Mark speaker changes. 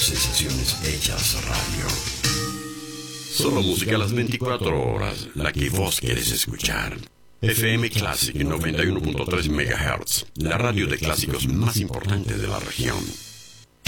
Speaker 1: sensaciones hechas radio. Solo música a las 24 horas, la que vos querés escuchar. FM Classic 91.3 MHz, la radio de clásicos más importante de la región.